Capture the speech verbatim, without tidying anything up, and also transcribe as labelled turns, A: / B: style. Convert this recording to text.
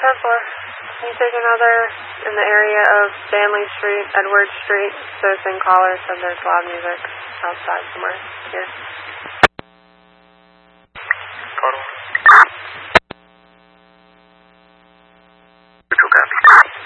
A: ten four. Can you take another in the area of Stanley Street, Edward Street? Citizen caller said there's loud music outside somewhere here.
B: Code one.